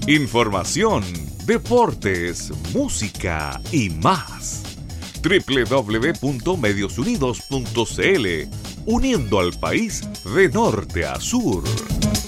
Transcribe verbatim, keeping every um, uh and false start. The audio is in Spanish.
Información, deportes, música y más. doble u doble u doble u punto medios unidos punto c l, uniendo al país de norte a sur.